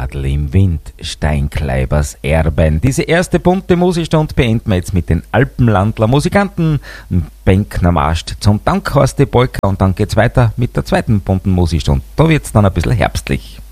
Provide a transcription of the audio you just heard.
Nadel im Wind, Steinkleibers Erben. Diese erste bunte Musikstunde beenden wir jetzt mit den Alpenlandler Musikanten, Benkner Marst zum Dankhorste Polka und dann geht's weiter mit der zweiten bunten Musikstunde. Da wird's dann ein bisschen herbstlich.